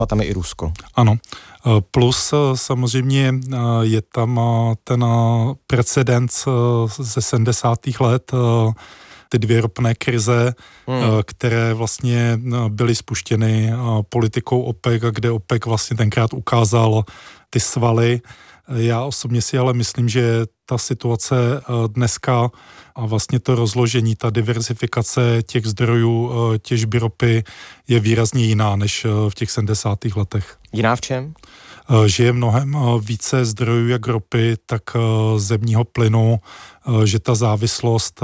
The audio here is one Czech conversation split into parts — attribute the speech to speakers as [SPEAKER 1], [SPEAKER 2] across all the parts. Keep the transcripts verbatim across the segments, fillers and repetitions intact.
[SPEAKER 1] A tam je i Rusko.
[SPEAKER 2] Ano. Plus samozřejmě je tam ten precedens ze sedmdesátých let, ty dvě ropné krize, hmm. které vlastně byly spuštěny politikou OPEC, a kde OPEC vlastně tenkrát ukázal ty svaly. Já osobně si ale myslím, že ta situace dneska a vlastně to rozložení, ta diverzifikace těch zdrojů těžby ropy je výrazně jiná než v těch sedmdesátých letech.
[SPEAKER 1] Jiná v čem?
[SPEAKER 2] Že je mnohem více zdrojů jak ropy, tak zemního plynu, že ta závislost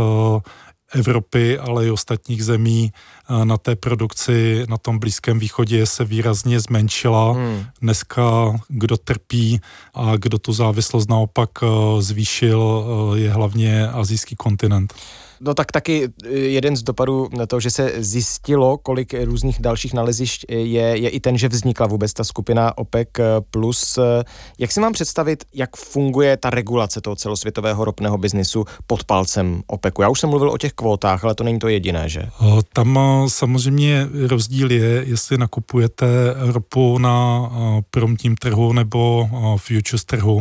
[SPEAKER 2] Evropy, ale i ostatních zemí na té produkci na tom Blízkém východě se výrazně zmenšila. Hmm. Dneska kdo trpí a kdo tu závislost naopak zvýšil, je hlavně asijský kontinent.
[SPEAKER 1] No tak taky jeden z dopadů na to, že se zjistilo, kolik různých dalších nalezišť je, je i ten, že vznikla vůbec ta skupina OPEC plus. Jak si mám představit, jak funguje ta regulace toho celosvětového ropného biznisu pod palcem OPECu? Já už jsem mluvil o těch kvótách, ale to není to jediné, že?
[SPEAKER 2] Tam samozřejmě rozdíl je, jestli nakupujete ropu na promptním trhu nebo futures trhu.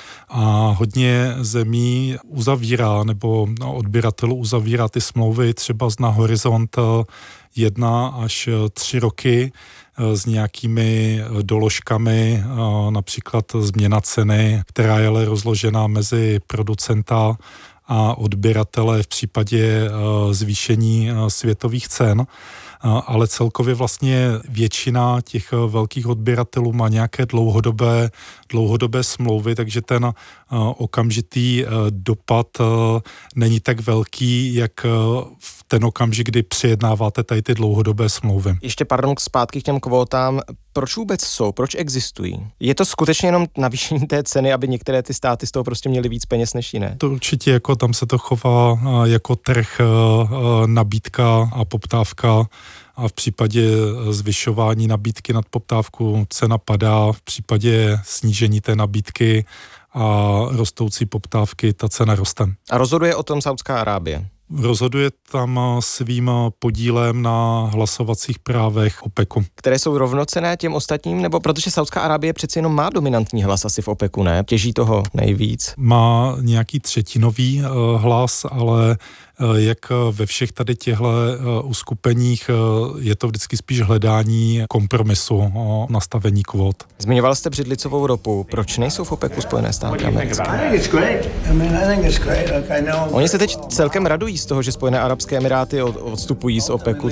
[SPEAKER 2] A hodně zemí uzavírá, nebo odběratelů uzavírá ty smlouvy třeba na horizont jedna až tři roky s nějakými doložkami, například změna ceny, která je ale rozložená mezi producenta a odběratele v případě zvýšení světových cen. Ale celkově vlastně většina těch velkých odběratelů má nějaké dlouhodobé, dlouhodobé smlouvy, takže ten okamžitý dopad není tak velký, jak v ten okamžik, kdy přijednáváte tady ty dlouhodobé smlouvy.
[SPEAKER 1] Ještě pardon, zpátky k těm kvótám. Proč vůbec jsou? Proč existují? Je to skutečně jenom navýšení té ceny, aby některé ty státy z toho prostě měly víc peněz než jiné?
[SPEAKER 2] To určitě jako tam se to chová jako trh, nabídka a poptávka. A v případě zvyšování nabídky nad poptávku cena padá, v případě snížení té nabídky a rostoucí poptávky ta cena roste.
[SPEAKER 1] A rozhoduje o tom Saudská Arábie?
[SPEAKER 2] Rozhoduje tam svým podílem na hlasovacích právech OPECu.
[SPEAKER 1] Které jsou rovnocenné těm ostatním, nebo protože Saudská Arábie přeci jenom má dominantní hlas asi v OPECu, ne? Těží toho nejvíc?
[SPEAKER 2] Má nějaký třetinový uh, hlas, ale uh, jak ve všech tady těchto uh, uskupeních uh, je to vždycky spíš hledání kompromisu o nastavení kvót.
[SPEAKER 1] Zmiňoval jste břidlicovou ropu. Proč nejsou v OPECu Spojené státy americké? Oni se teď celkem radují z toho, že Spojené arabské emiráty odstupují z OPECu.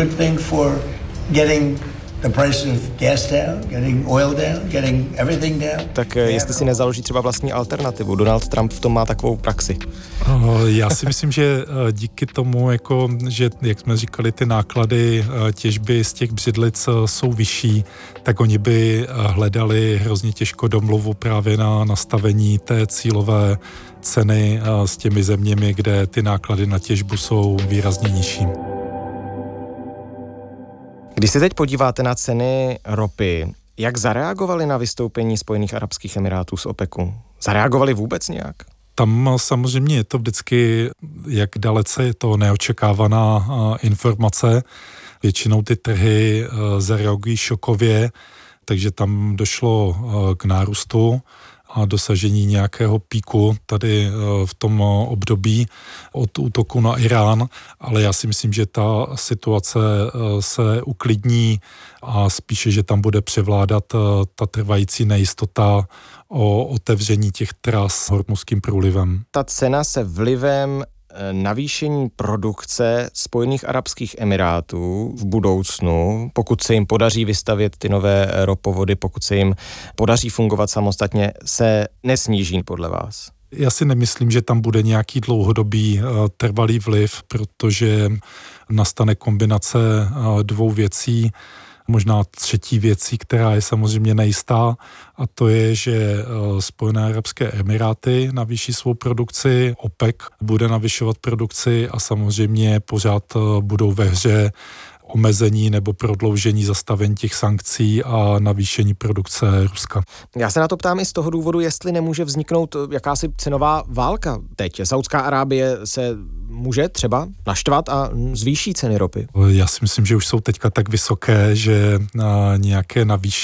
[SPEAKER 1] Tak jestli si nezaloží třeba vlastní alternativu. Donald Trump v tom má takovou praxi.
[SPEAKER 2] Já si myslím, že díky tomu, jako, že jak jsme říkali, ty náklady těžby z těch břidlic jsou vyšší, tak oni by hledali hrozně těžko domluvu právě na nastavení té cílové ceny s těmi zeměmi, kde ty náklady na těžbu jsou výrazně nižší.
[SPEAKER 1] Když se teď podíváte na ceny ropy, jak zareagovali na vystoupení Spojených arabských emirátů z OPECu? Zareagovali vůbec nějak?
[SPEAKER 2] Tam samozřejmě je to vždycky, jak dalece je to neočekávaná informace. Většinou ty trhy zareagují šokově, takže tam došlo k nárůstu a dosažení nějakého píku tady v tom období od útoku na Irán, ale já si myslím, že ta situace se uklidní a spíše, že tam bude převládat ta trvající nejistota o otevření těch tras Hormuzským průlivem.
[SPEAKER 1] Ta cena se vlivem navýšení produkce Spojených arabských emirátů v budoucnu, pokud se jim podaří vystavět ty nové ropovody, pokud se jim podaří fungovat samostatně, se nesníží podle vás?
[SPEAKER 2] Já si nemyslím, že tam bude nějaký dlouhodobý trvalý vliv, protože nastane kombinace dvou věcí. Možná třetí věcí, která je samozřejmě nejistá, a to je, že Spojené arabské emiráty navýší svou produkci, OPEC bude navyšovat produkci a samozřejmě pořád budou ve hře omezení nebo prodloužení zastavení těch sankcí a navýšení produkce Ruska.
[SPEAKER 1] Já se na to ptám i z toho důvodu, jestli nemůže vzniknout jakási cenová válka teď. Saudská Arábie se může třeba naštvat a zvýší ceny ropy.
[SPEAKER 2] Já si myslím, že už jsou teďka tak vysoké, že nějaké navýšení